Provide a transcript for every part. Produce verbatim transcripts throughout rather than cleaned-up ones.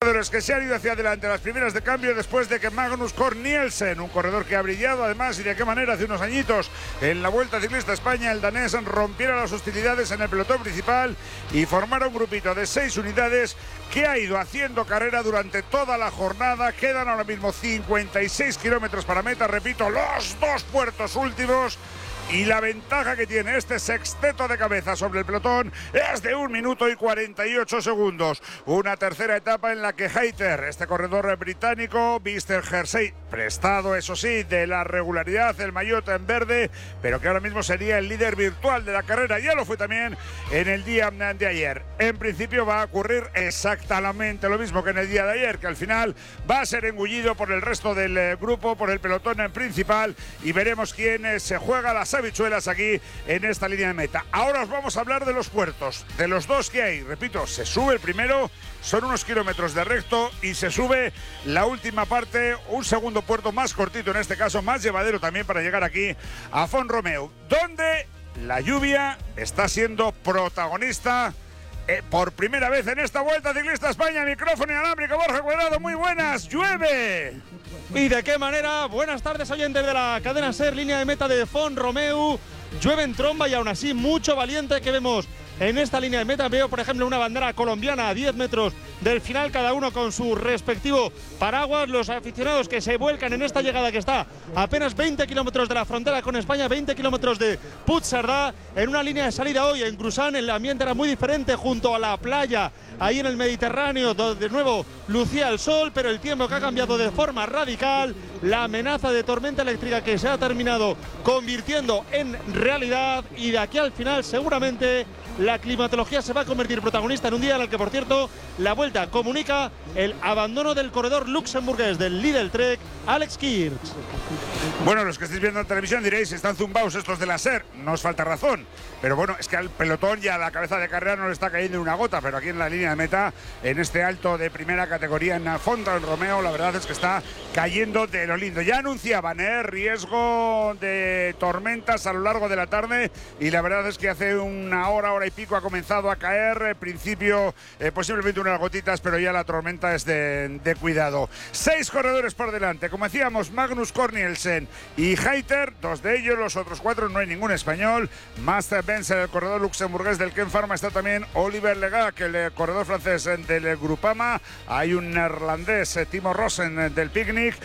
Corredores que se han ido hacia adelante las primeras de cambio después de que Magnus Cort Nielsen, un corredor que ha brillado además y de qué manera hace unos añitos en la Vuelta Ciclista a España, el danés rompiera las hostilidades en el pelotón principal y formara un grupito de seis unidades que ha ido haciendo carrera durante toda la jornada. Quedan ahora mismo cincuenta y seis kilómetros para meta, repito, los dos puertos últimos. Y la ventaja que tiene este sexteto de cabeza sobre el pelotón es de un minuto y cuarenta y ocho segundos. Una tercera etapa en la que Hayter, este corredor británico, viste el jersey prestado, eso sí, de la regularidad, el maillot en verde, pero que ahora mismo sería el líder virtual de la carrera. Ya lo fue también en el día de ayer. En principio va a ocurrir exactamente lo mismo que en el día de ayer, que al final va a ser engullido por el resto del grupo, por el pelotón principal, y veremos quién se juega las habichuelas aquí en esta línea de meta. Ahora os vamos a hablar de los puertos, de los dos que hay. Repito, se sube el primero, son unos kilómetros de recto, y se sube la última parte, un segundo puerto más cortito en este caso, más llevadero también para llegar aquí a Font-Romeu, donde la lluvia está siendo protagonista Eh, por primera vez en esta Vuelta Ciclista a España. Micrófono inalámbrico, Borja Cuadrado, muy buenas, llueve. ¿Y de qué manera? Buenas tardes, oyentes de la cadena SER, línea de meta de Font-Romeu. Llueve en tromba y aún así mucho valiente que vemos en esta línea de meta. Veo, por ejemplo, una bandera colombiana a diez metros del final, cada uno con su respectivo paraguas. Los aficionados que se vuelcan en esta llegada que está a apenas veinte kilómetros de la frontera con España, veinte kilómetros de Puigcerdá, en una línea de salida hoy en Grusán. El ambiente era muy diferente junto a la playa, ahí en el Mediterráneo, donde de nuevo lucía el sol, pero el tiempo que ha cambiado de forma radical. La amenaza de tormenta eléctrica que se ha terminado convirtiendo en realidad, y de aquí al final seguramente la climatología se va a convertir protagonista en un día en el que, por cierto, la Vuelta comunica el abandono del corredor luxemburgués del Lidl Trek, Alex Kirch. Bueno, los que estáis viendo en televisión diréis, están zumbaos estos de la SER, no os falta razón, pero bueno, es que al pelotón y a la cabeza de carrera no le está cayendo una gota, pero aquí en la línea de meta, en este alto de primera categoría en Font-Romeu, la verdad es que está cayendo de lo lindo. Ya anunciaban ¿eh? riesgo de tormentas a lo largo de la tarde, y la verdad es que hace una hora, hora y pico ha comenzado a caer, en principio eh, posiblemente unas gotitas, pero ya la tormenta es de, de cuidado. Seis corredores por delante, como decíamos, Magnus Cort Nielsen y Hayter, dos de ellos, los otros cuatro no hay ningún español. Master Benson, el corredor luxemburgués del Ken Pharma, está también Oliver Legac, el corredor francés del Grupama, hay un neerlandés, Timo Rosen del Picnic,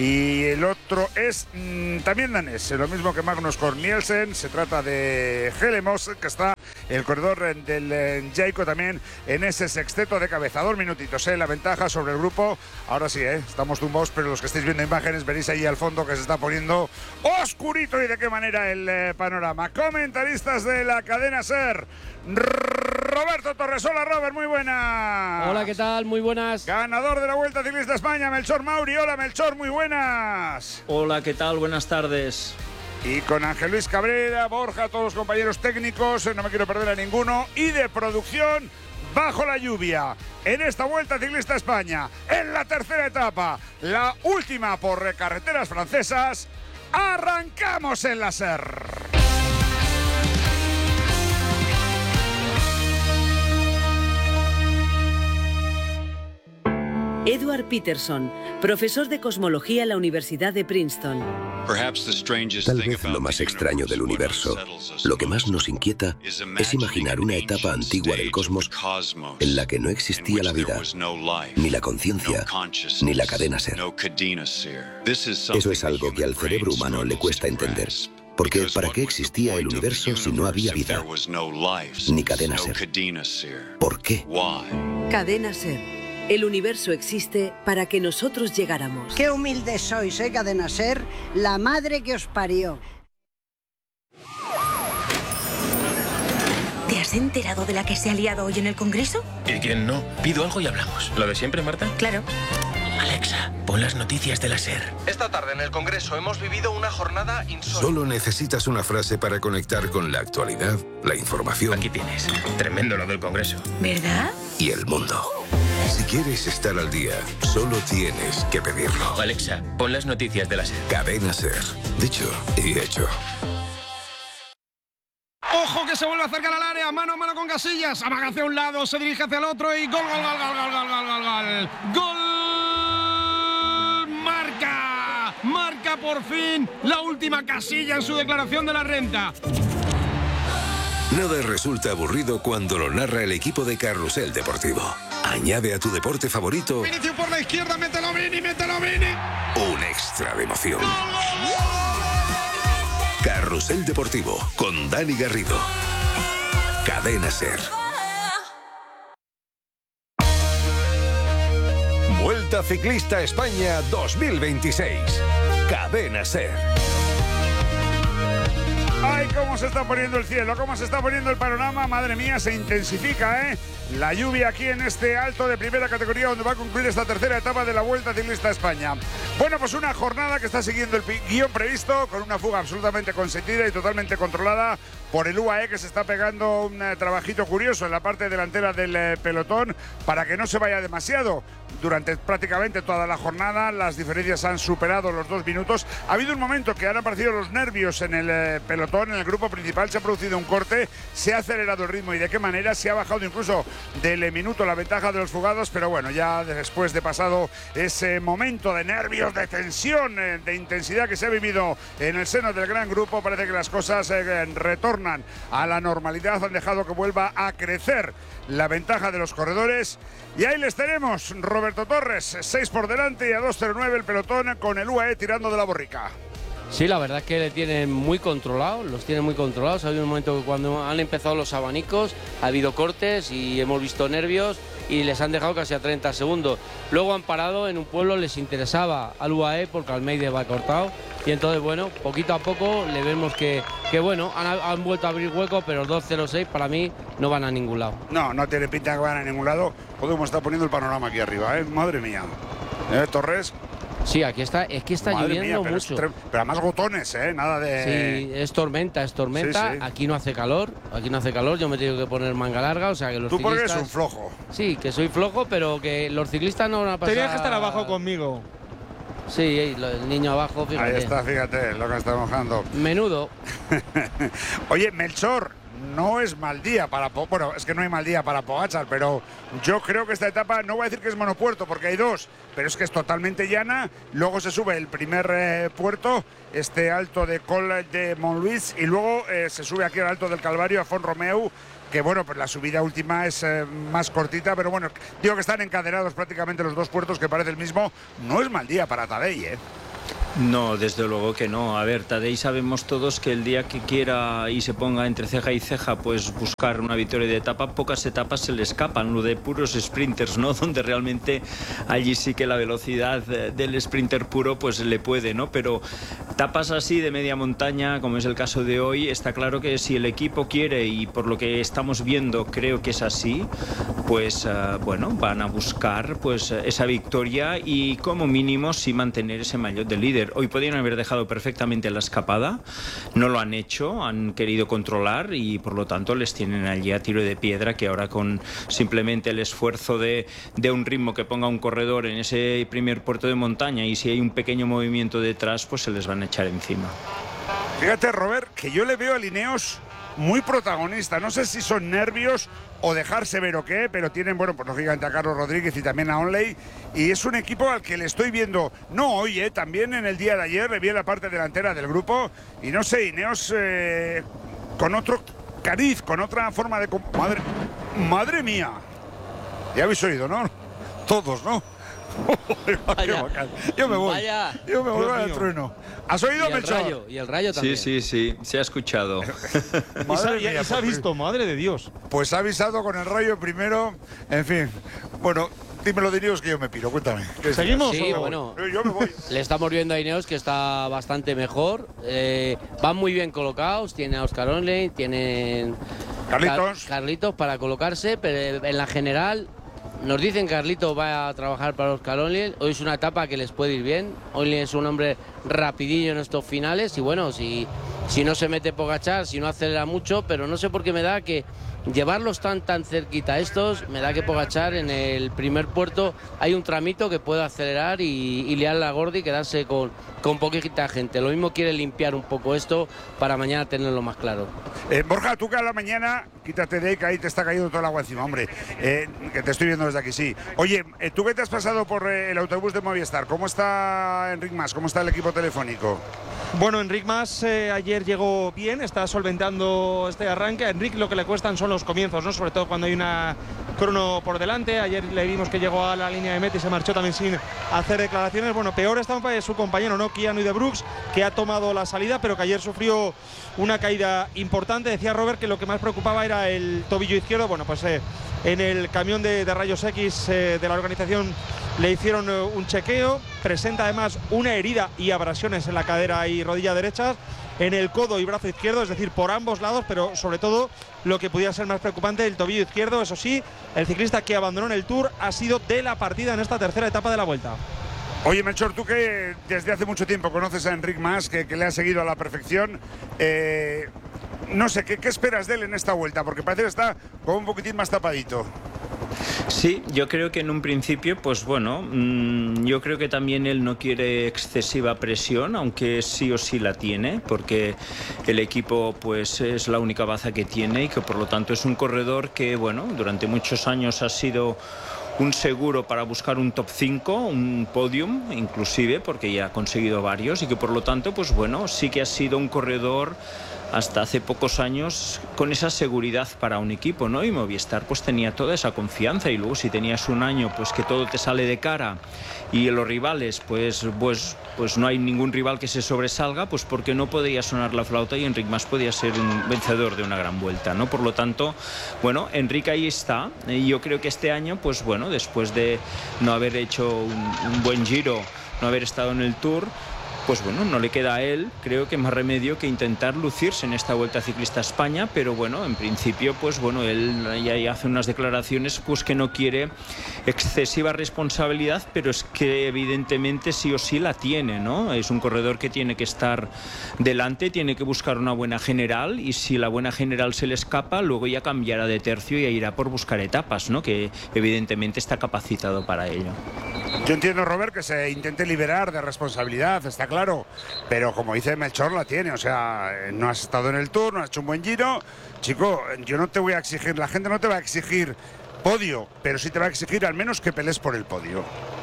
y el otro es mmm, también danés, lo mismo que Magnus Cort Nielsen. Se trata de Helemos, que está el corredor del Jayco también en ese sexteto de cabeza. Dos minutitos, ¿eh? La ventaja sobre el grupo. Ahora sí, ¿eh? Estamos tumbados, pero los que estáis viendo imágenes veréis ahí al fondo que se está poniendo oscurito, y de qué manera el eh, panorama. Comentaristas de la cadena SER, Roberto Torres. Hola, Robert, muy buenas. Hola, ¿qué tal? Muy buenas. Ganador de la Vuelta Ciclista a España, Melchor Mauri. Hola, Melchor, muy buenas. Hola, ¿qué tal? Buenas tardes. Y con Ángel Luis Cabrera, Borja, todos los compañeros técnicos, no me quiero perder a ninguno, y de producción, bajo la lluvia, en esta Vuelta Ciclista a España, en la tercera etapa, la última por carreteras francesas. Arrancamos en la SER. Edward Peterson, profesor de cosmología en la Universidad de Princeton. Tal vez lo más extraño del universo, lo que más nos inquieta, es imaginar una etapa antigua del cosmos en la que no existía la vida, ni la conciencia, ni la cadena SER. Eso es algo que al cerebro humano le cuesta entender. Porque ¿para qué existía el universo si no había vida? Ni cadena SER. ¿Por qué? Cadena SER. El universo existe para que nosotros llegáramos. Qué humildes sois, ¿eh, Cadena SER? La madre que os parió. ¿Te has enterado de la que se ha liado hoy en el Congreso? ¿Y quién no? Pido algo y hablamos. ¿Lo de siempre, Marta? Claro. Alexa, pon las noticias de la SER. Esta tarde en el Congreso hemos vivido una jornada insólita. Solo necesitas una frase para conectar con la actualidad, la información. Aquí tienes. Tremendo lo del Congreso. ¿Verdad? Y el mundo. Si quieres estar al día, solo tienes que pedirlo. Alexa, pon las noticias de la SER. Cadena SER. Dicho y hecho. ¡Ojo que Adelante, se vuelve a acercar al área, mano a mano con Casillas, amaga hacia un lado, se dirige hacia el otro y gol, gol, gol, gol, gol, gol, gol, gol, gol. Gol, marca, marca por fin la última Casilla en su declaración de la renta. Nada resulta aburrido cuando lo narra el equipo de Carrusel Deportivo. Añade a tu deporte favorito Vinicius por la izquierda, mételo Vini, mételo Vini. un extra de emoción. Carrusel Deportivo con Dani Garrido. Cadena SER. Vuelta Ciclista España dos mil veintiséis. Cadena SER. ¡Ay, cómo se está poniendo el cielo! ¡Cómo se está poniendo el panorama! Madre mía, se intensifica, ¿eh? La lluvia aquí en este alto de primera categoría donde va a concluir esta tercera etapa de la Vuelta Ciclista España. Bueno, pues una jornada que está siguiendo el guión previsto con una fuga absolutamente consentida y totalmente controlada por el U A E, que se está pegando un eh, trabajito curioso en la parte delantera del eh, pelotón para que no se vaya demasiado. Durante prácticamente toda la jornada las diferencias han superado los dos minutos. Ha habido un momento que han aparecido los nervios en el eh, pelotón, en el grupo principal, se ha producido un corte, se ha acelerado el ritmo y de qué manera, se ha bajado incluso del eh, minuto la ventaja de los fugados, pero bueno, ya después de pasado ese momento de nervios, de tensión, eh, de intensidad que se ha vivido en el seno del gran grupo, parece que las cosas eh, retornan a la normalidad, han dejado que vuelva a crecer la ventaja de los corredores y ahí les tenemos, Roberto Torres, seis por delante y a dos cero nueve el pelotón con el U A E tirando de la borrica. Sí, la verdad es que le tienen muy controlados, los tienen muy controlados. Ha habido un momento que cuando han empezado los abanicos ha habido cortes y hemos visto nervios y les han dejado casi a treinta segundos. Luego han parado en un pueblo, les interesaba al U A E porque Almeida va cortado y entonces, bueno, poquito a poco le vemos que, que bueno, han, han vuelto a abrir hueco, pero los dos cero seis para mí no van a ningún lado. No, no tiene pinta que van a ningún lado. Podemos estar poniendo el panorama aquí arriba, ¿eh? Madre mía. ¿Eh, Torres? Sí, aquí está, es que está Madre lloviendo mía, pero mucho. Pero además gotones, ¿eh? Nada de... Sí, es tormenta, es tormenta. Sí, sí. Aquí no hace calor, aquí no hace calor. Yo me tengo que poner manga larga, o sea que los Tú porque ciclistas... eres un flojo. Sí, que soy flojo, pero que los ciclistas no van a pasar... Tenías que estar abajo conmigo. Sí, el niño abajo, fíjate. Ahí está, fíjate lo que está mojando. Menudo. Oye, Melchor, no es mal día para... Bueno, es que no hay mal día para Pogačar, pero yo creo que esta etapa, no voy a decir que es monopuerto, porque hay dos, pero es que es totalmente llana. Luego se sube el primer eh, puerto, este alto de Col de Montluís, y luego eh, se sube aquí al alto del Calvario, a Font Romeu, que bueno, pues la subida última es eh, más cortita, pero bueno, digo que están encadenados prácticamente los dos puertos, que parece el mismo. No es mal día para Tadej, ¿eh? No, desde luego que no. A ver, Tadej sabemos todos que el día que quiera y se ponga entre ceja y ceja, pues buscar una victoria de etapa, pocas etapas se le escapan, lo de puros sprinters, ¿no? Donde realmente allí sí que la velocidad del sprinter puro pues le puede, ¿no? Pero etapas así de media montaña, como es el caso de hoy, está claro que si el equipo quiere, y por lo que estamos viendo creo que es así, pues uh, bueno, van a buscar pues esa victoria y como mínimo sí mantener ese maillot de líder. Hoy podrían haber dejado perfectamente la escapada, no lo han hecho, han querido controlar y por lo tanto les tienen allí a tiro de piedra, que ahora con simplemente el esfuerzo de, de un ritmo que ponga un corredor en ese primer puerto de montaña, y si hay un pequeño movimiento detrás, pues se les van a echar encima. Fíjate, Robert, que yo le veo a Ineos muy protagonista. No sé si son nervios o dejarse ver o qué, pero tienen, bueno, pues lógicamente a Carlos Rodríguez y también a Onley, y es un equipo al que le estoy viendo, no hoy, eh, también en el día de ayer le vi en la parte delantera del grupo, y no sé, Ineos eh, con otro cariz, con otra forma de... Madre, madre mía, ya habéis oído, ¿no? Todos, ¿no? Vaya, yo me voy, vaya, yo me voy al trueno. ¿Has oído, Melchor? Rayo, y el Rayo también. Sí, sí, sí, se ha escuchado. y se, mía, y se ha visto, madre de Dios. Pues ha avisado con el Rayo primero, en fin. Bueno, dímelo de Ineos que yo me piro, cuéntame. ¿Seguimos? Sí, o... bueno, yo me voy. Le estamos viendo a Ineos que está bastante mejor. Eh, van muy bien colocados, tiene a Oscar Onley, tienen Carlitos. Car Carlitos para colocarse, pero en la general... Nos dicen que Carlito va a trabajar para Oscar Onley. Hoy es una etapa que les puede ir bien. Onley es un hombre rapidillo en estos finales y bueno, si si no se mete Pogačar, si no acelera mucho, pero no sé por qué me da que llevarlos tan tan cerquita a estos, me da que Pogačar en el primer puerto hay un tramito que puede acelerar y, y liar la gorda y quedarse con, con poquita gente. Lo mismo quiere limpiar un poco esto para mañana tenerlo más claro. Eh, Borja, tú que a la mañana, quítate de ahí que ahí te está cayendo todo el agua encima, hombre, eh, que te estoy viendo desde aquí, sí. Oye, eh, tú que te has pasado por eh, el autobús de Movistar, ¿cómo está Enric Mas? ¿Cómo está el equipo telefónico? Bueno, Enric Mas eh, ayer llegó bien, está solventando este arranque. A Enric lo que le cuestan son los comienzos, ¿no? Sobre todo cuando hay una crono por delante. Ayer le vimos que llegó a la línea de meta y se marchó también sin hacer declaraciones. Bueno, peor está su compañero, ¿no? Keanu de Brooks, que ha tomado la salida, pero que ayer sufrió una caída importante. Decía Robert que lo que más preocupaba era el tobillo izquierdo. Bueno, pues eh, en el camión de, de rayos X eh, de la organización le hicieron eh, un chequeo. Presenta además una herida y abrasiones en la cadera y rodilla derechas, en el codo y brazo izquierdo, es decir, por ambos lados, pero sobre todo lo que pudiera ser más preocupante, el tobillo izquierdo. Eso sí, el ciclista que abandonó en el Tour ha sido de la partida en esta tercera etapa de la Vuelta. Oye, Melchor, tú que desde hace mucho tiempo conoces a Enric Mas, que, que le ha seguido a la perfección, eh, no sé, ¿qué, ¿qué esperas de él en esta Vuelta? Porque parece que está como un poquitín más tapadito. Sí, yo creo que en un principio, pues bueno, mmm, yo creo que también él no quiere excesiva presión, aunque sí o sí la tiene, porque el equipo pues es la única baza que tiene y que por lo tanto es un corredor que, bueno, durante muchos años ha sido un seguro para buscar un top cinco, un podium inclusive, porque ya ha conseguido varios y que por lo tanto, pues bueno, sí que ha sido un corredor hasta hace pocos años con esa seguridad para un equipo, ¿no? Y Movistar pues tenía toda esa confianza, y luego si tenías un año pues que todo te sale de cara y los rivales pues pues pues no hay ningún rival que se sobresalga, pues porque no podía sonar la flauta y Enric Mas podía ser un vencedor de una gran vuelta, ¿no? Por lo tanto, bueno, Enric ahí está, y yo creo que este año pues bueno, después de no haber hecho un, un buen Giro, no haber estado en el Tour, pues bueno, no le queda a él, creo que más remedio que intentar lucirse en esta Vuelta Ciclista a España, pero bueno, en principio, pues bueno, él ya hace unas declaraciones pues que no quiere excesiva responsabilidad, pero es que evidentemente sí o sí la tiene, ¿no? Es un corredor que tiene que estar delante, tiene que buscar una buena general, y si la buena general se le escapa, luego ya cambiará de tercio y irá por buscar etapas, ¿no? Que evidentemente está capacitado para ello. Yo entiendo, Robert, que se intente liberar de responsabilidad, está claro, pero como dice Melchor, la tiene, o sea, no has estado en el Tour, no has hecho un buen Giro, chico, yo no te voy a exigir, la gente no te va a exigir podio, pero sí te va a exigir al menos que pelees por el podio.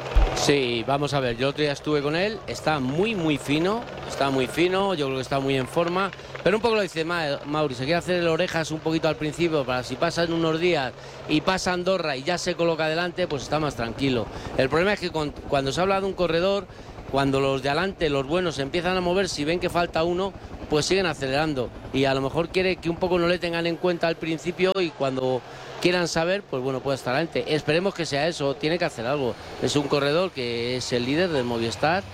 Sí, vamos a ver, yo otro día estuve con él, está muy muy fino, está muy fino, yo creo que está muy en forma, pero un poco lo dice Mauri, se quiere hacer el orejas un poquito al principio para si pasan unos días y pasa Andorra y ya se coloca adelante, pues está más tranquilo. El problema es que con, cuando se habla de un corredor, cuando los de adelante, los buenos, se empiezan a mover, si ven que falta uno, pues siguen acelerando, y a lo mejor quiere que un poco no le tengan en cuenta al principio, y cuando quieran saber, pues bueno, puede estar adelante. Esperemos que sea eso, tiene que hacer algo. Es un corredor que es el líder del Movistar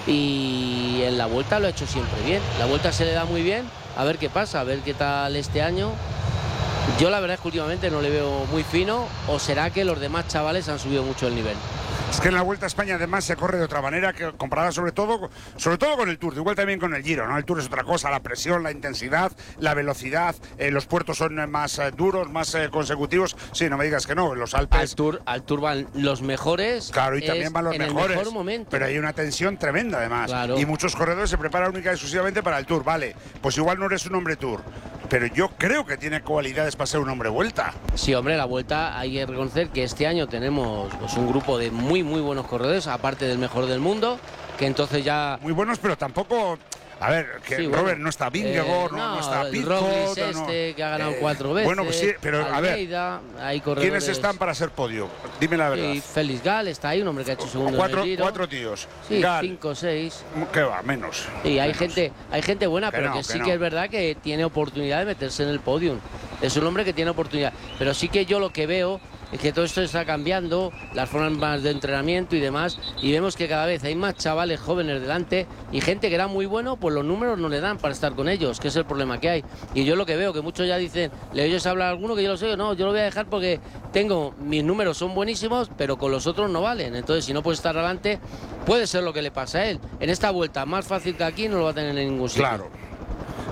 y en la Vuelta lo ha hecho siempre bien. La Vuelta se le da muy bien, a ver qué pasa, a ver qué tal este año. Yo la verdad es que últimamente no le veo muy fino, o será que los demás chavales han subido mucho el nivel. Es que en la Vuelta a España además se corre de otra manera, que comparada sobre todo sobre todo con el Tour, igual también con el Giro, ¿no? El Tour es otra cosa, la presión, la intensidad, la velocidad, eh, los puertos son más eh, duros, más eh, consecutivos. Sí, no me digas que no, los Alpes... Al Tour, al Tour van los mejores. Claro, y también van los en mejores. El mejor momento. Pero hay una tensión tremenda además. Claro. Y muchos corredores se preparan única y exclusivamente para el Tour. Vale, pues igual no eres un hombre Tour, pero yo creo que tiene cualidades para ser un hombre Vuelta. Sí, hombre, la Vuelta hay que reconocer que este año tenemos pues, un grupo de muy, muy buenos corredores, aparte del mejor del mundo, que entonces ya... Muy buenos, pero tampoco... A ver, que sí, Robert, bueno, no está Vingegaard, eh, no, no, no está el Pitcock, Roglic no, este, que ha ganado eh, cuatro veces. Bueno, pues sí, pero Almeida, a ver, hay corredores... ¿quiénes están para ser podio? Dime la verdad. Sí, Félix Gal está ahí, un hombre que ha hecho segundo cuatro, en el Giro. Cuatro tíos. Sí, Gal. cinco, seis. ¿Qué va? Menos. Y hay menos. gente, hay gente buena, que pero no, que, que sí no. que es verdad que tiene oportunidad de meterse en el podium. Es un hombre que tiene oportunidad. Pero sí que yo lo que veo es que todo esto está cambiando, las formas de entrenamiento y demás, y vemos que cada vez hay más chavales jóvenes delante y gente que era muy bueno, pues los números no le dan para estar con ellos, que es el problema que hay. Y yo lo que veo, que muchos ya dicen, le oyes hablar a alguno que yo lo sé, no, yo lo voy a dejar porque tengo, mis números son buenísimos, pero con los otros no valen. Entonces, si no puede estar adelante, puede ser lo que le pasa a él. En esta Vuelta, más fácil que aquí, no lo va a tener en ningún sitio. Claro.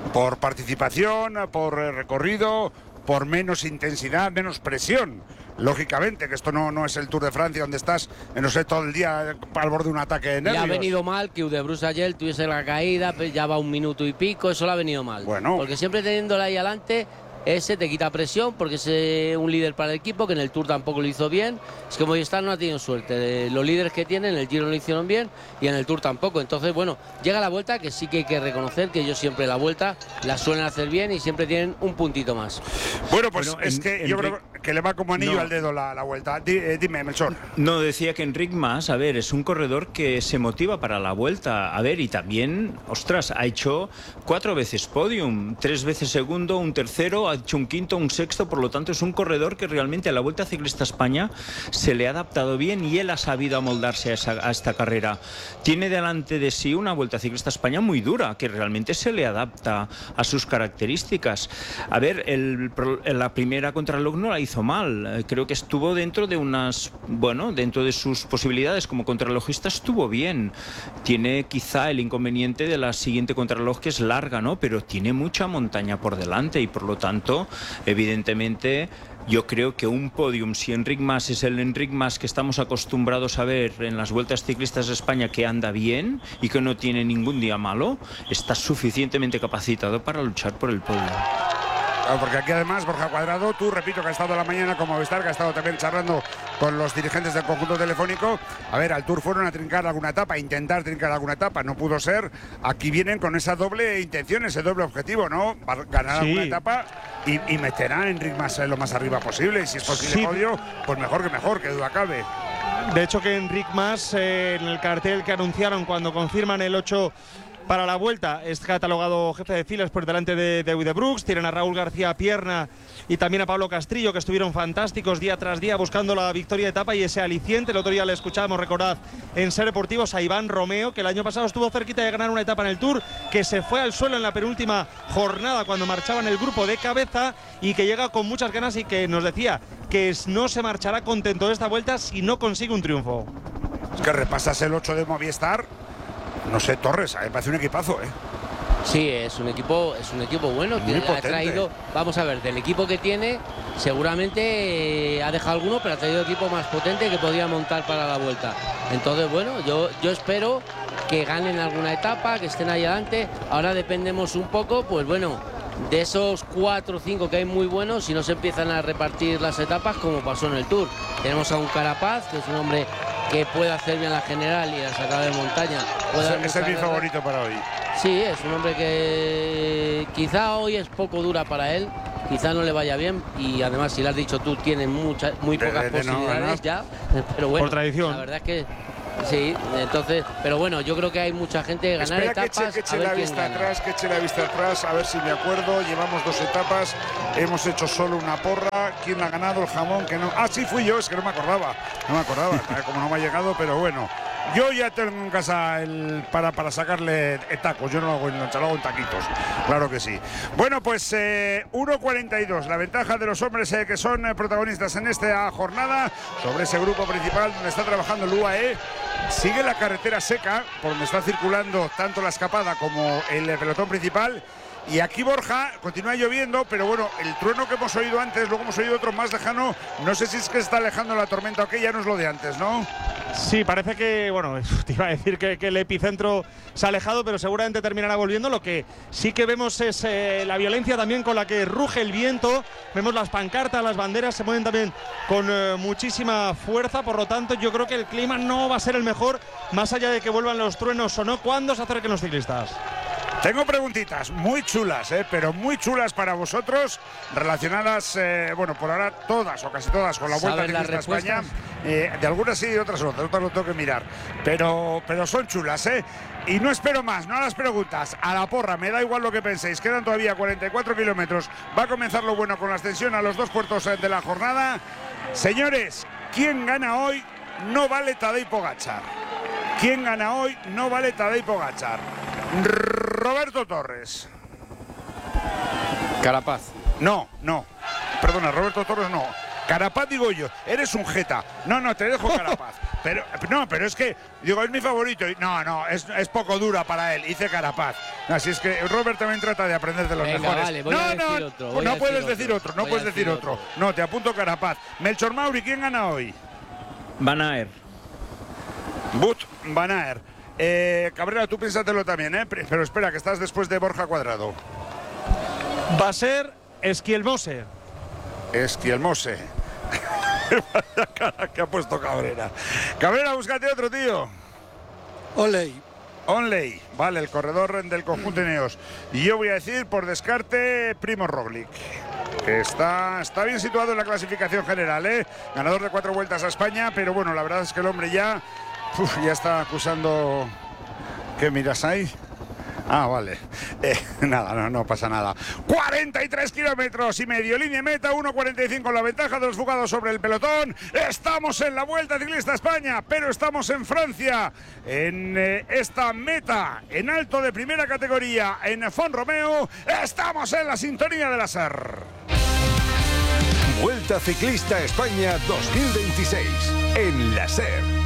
por participación, por recorrido, por menos intensidad, menos presión. Lógicamente, que esto no, no es el Tour de Francia donde estás, no sé, todo el día al borde de un ataque de nervios. Le ha venido mal que Udebruce ayer tuviese la caída, ya va un minuto y pico, eso le ha venido mal. Bueno. Porque siempre teniéndola ahí adelante, ese te quita presión, porque es un líder para el equipo, que en el Tour tampoco lo hizo bien. Es que Movistar no ha tenido suerte. Los líderes que tienen, en el Giro lo hicieron bien y en el Tour tampoco. Entonces, bueno, llega la Vuelta, que sí que hay que reconocer que ellos siempre la Vuelta la suelen hacer bien y siempre tienen un puntito más. Bueno, pues bueno, es en, que en yo Rick... creo que le va como anillo no. al dedo la, la Vuelta. D eh, dime, Melchor. No, decía que Enric Mas, a ver, es un corredor que se motiva para la Vuelta. A ver, y también, ostras, ha hecho cuatro veces podium, tres veces segundo, un tercero, ha hecho un quinto, un sexto, por lo tanto es un corredor que realmente a la Vuelta Ciclista España se le ha adaptado bien y él ha sabido amoldarse a, esa, a esta carrera. Tiene delante de sí una Vuelta Ciclista España muy dura, que realmente se le adapta a sus características. A ver, el, la primera contrarreloj no la hizo mal, creo que estuvo dentro de unas, bueno, dentro de sus posibilidades como contrarrelojista estuvo bien. Tiene quizá el inconveniente de la siguiente contrarreloj, que es larga, ¿no? Pero tiene mucha montaña por delante y por lo tanto, evidentemente, yo creo que un podium, si Enric Mas es el Enric Mas que estamos acostumbrados a ver en las Vueltas Ciclistas de España, que anda bien y que no tiene ningún día malo, está suficientemente capacitado para luchar por el podio. Porque aquí además Borja Cuadrado, tú repito que ha estado la mañana con Movistar, que ha estado también charlando con los dirigentes del conjunto telefónico. A ver, al Tour fueron a trincar alguna etapa, a intentar trincar alguna etapa, no pudo ser. Aquí vienen con esa doble intención, ese doble objetivo, ¿no? Ganar sí. alguna etapa y, y meterá a Enric Mas lo más arriba posible. Y si es posible sí. podio, pues mejor que mejor, que duda cabe. De hecho que Enric Mas, eh, en el cartel que anunciaron cuando confirman el ocho para la Vuelta, es catalogado jefe de filas por delante de, de Udebruce. Tienen a Raúl García Pierna y también a Pablo Castrillo, que estuvieron fantásticos día tras día buscando la victoria de etapa y ese aliciente. El otro día le escuchábamos, recordad, en Ser Deportivos a Iván Romeo, que el año pasado estuvo cerquita de ganar una etapa en el Tour, que se fue al suelo en la penúltima jornada cuando marchaba en el grupo de cabeza y que llega con muchas ganas y que nos decía que no se marchará contento de esta Vuelta si no consigue un triunfo. Es que repasas el ocho de Movistar. No sé, Torres, me parece un equipazo, ¿eh? Sí, es un equipo, es un equipo bueno. Muy que ha traído, vamos a ver, del equipo que tiene, seguramente eh, ha dejado alguno, pero ha traído equipo más potente que podía montar para la Vuelta. Entonces, bueno, yo, yo espero que ganen alguna etapa, que estén ahí adelante. Ahora dependemos un poco, pues bueno, de esos cuatro o cinco que hay muy buenos, si no se empiezan a repartir las etapas como pasó en el Tour. Tenemos a un Carapaz, que es un hombre que puede hacer bien la general y la sacada de montaña. Ese es mi favorito para hoy. Sí, es un hombre que quizá hoy es poco dura para él, quizá no le vaya bien y además, si lo has dicho tú, tiene muchas, muy pocas de, de posibilidades no, no. ya. Pero bueno, por tradición. La verdad es que sí, entonces, pero bueno, yo creo que hay mucha gente ganar Espera etapas. Que eche, que eche a ver la quién vista gana. atrás, que eche la vista atrás, a ver si me acuerdo. Llevamos dos etapas, hemos hecho solo una porra. ¿Quién la ha ganado? El jamón, que no. Ah, sí, fui yo, es que no me acordaba. No me acordaba, como no me ha llegado, pero bueno. Yo ya tengo en casa el para, para sacarle tacos. Yo no lo hago en loncha, lo hago en taquitos. Claro que sí. Bueno, pues eh, uno cuarenta y dos. La ventaja de los hombres eh, que son eh, protagonistas en esta jornada sobre ese grupo principal donde está trabajando el U A E. Sigue la carretera seca por donde está circulando tanto la escapada como el pelotón principal. Y aquí, Borja, continúa lloviendo, pero bueno, el trueno que hemos oído antes, luego hemos oído otro más lejano. No sé si es que está alejando la tormenta o qué, ya no es lo de antes, ¿no? Sí, parece que, bueno, te iba a decir que, que el epicentro se ha alejado, pero seguramente terminará volviendo. Lo que sí que vemos es eh, la violencia también con la que ruge el viento. Vemos las pancartas, las banderas se mueven también con eh, muchísima fuerza. Por lo tanto, yo creo que el clima no va a ser el mejor, más allá de que vuelvan los truenos o no. ¿Cuándo se acerquen los ciclistas? Tengo preguntitas muy chulas, eh, pero muy chulas para vosotros, relacionadas, eh, bueno, por ahora todas o casi todas con la Vuelta Ciclista a España. Eh, de algunas sí y de otras no, de otras lo tengo que mirar. Pero, pero son chulas, ¿eh? Y no espero más, no a las preguntas, a la porra, me da igual lo que penséis. Quedan todavía cuarenta y cuatro kilómetros. Va a comenzar lo bueno con la extensión a los dos puertos de la jornada. Señores, ¿quién gana hoy? No vale Tadej Pogačar. ¿Quién gana hoy? No vale Tadej Pogačar. Roberto Torres. Carapaz. No, no. Perdona, Roberto Torres no. Carapaz digo yo, eres un jeta. No, no, te dejo Carapaz. Pero, no, pero es que, digo, es mi favorito. No, no, es, es poco dura para él. Hice Carapaz. Así es que Robert también trata de aprender de los Venga, mejores. Vale, voy no, a no, decir otro, voy no a puedes decir decir otro, no voy puedes a decir otro. otro. No, te apunto Carapaz. Melchor Mauri, ¿quién gana hoy? Van Aert. But Van Aert. Eh, Cabrera, tú piénsatelo también, ¿eh? Pero espera, que estás después de Borja Cuadrado. Va a ser Esquielmose. Esquielmose. Vaya cara que ha puesto Cabrera. Cabrera, búscate otro, tío. Oley. Onley, vale, el corredor del conjunto Ineos. Y yo voy a decir, por descarte, Primo Roglic, que está, está bien situado en la clasificación general, ¿eh? Ganador de cuatro vueltas a España, pero bueno, la verdad es que el hombre ya, uf, ya está acusando... ¿Qué miras ahí? Ah, vale. Eh, nada, no, no pasa nada. cuarenta y tres kilómetros y medio. Línea meta, uno cuarenta y cinco la ventaja de los fugados sobre el pelotón. Estamos en la Vuelta Ciclista España, pero estamos en Francia. En eh, esta meta, en alto de primera categoría, en Font-Romeu. Estamos en la sintonía de la S E R. Vuelta Ciclista España dos mil veintiséis en la S E R.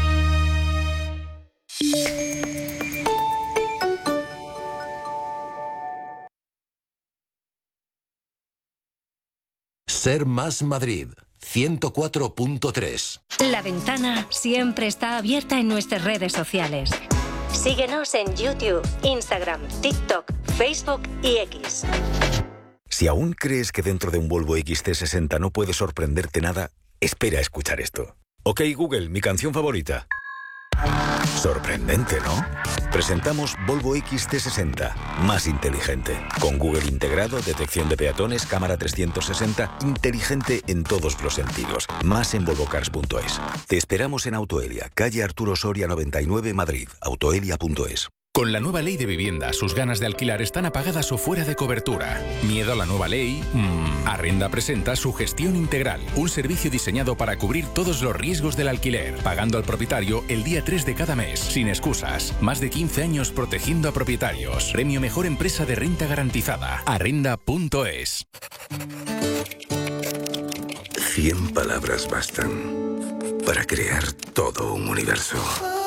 Ser Más Madrid, ciento cuatro punto tres. La ventana siempre está abierta en nuestras redes sociales. Síguenos en YouTube, Instagram, TikTok, Facebook y X. Si aún crees que dentro de un Volvo X C sesenta no puede sorprenderte nada, espera a escuchar esto. Ok, Google, mi canción favorita. Sorprendente, ¿no? Presentamos Volvo X C sesenta, más inteligente. Con Google integrado, detección de peatones, cámara trescientos sesenta, inteligente en todos los sentidos. Más en volvocars punto es. Te esperamos en Autoelia, calle Arturo Soria noventa y nueve, Madrid. autoelia punto es. Con la nueva ley de vivienda, sus ganas de alquilar están apagadas o fuera de cobertura. ¿Miedo a la nueva ley? Mm. Arrenda presenta su gestión integral, un servicio diseñado para cubrir todos los riesgos del alquiler, pagando al propietario el día tres de cada mes, sin excusas. Más de quince años protegiendo a propietarios. Premio Mejor Empresa de Renta Garantizada. Arrenda punto es. Cien palabras bastan para crear todo un universo.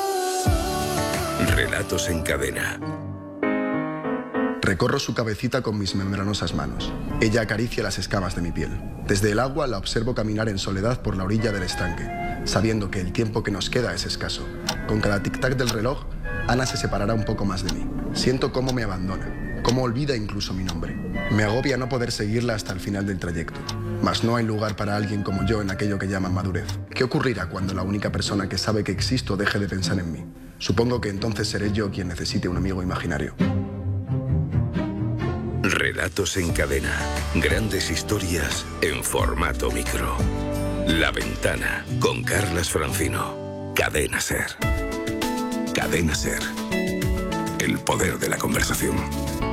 Relatos en cadena. Recorro su cabecita con mis membranosas manos. Ella acaricia las escamas de mi piel. Desde el agua la observo caminar en soledad por la orilla del estanque, sabiendo que el tiempo que nos queda es escaso. Con cada tic-tac del reloj, Ana se separará un poco más de mí. Siento cómo me abandona, cómo olvida incluso mi nombre. Me agobia no poder seguirla hasta el final del trayecto. Mas no hay lugar para alguien como yo en aquello que llaman madurez. ¿Qué ocurrirá cuando la única persona que sabe que existo deje de pensar en mí? Supongo que entonces seré yo quien necesite un amigo imaginario. Relatos en cadena. Grandes historias en formato micro. La Ventana, con Carlas Francino. Cadena SER. Cadena SER. El poder de la conversación.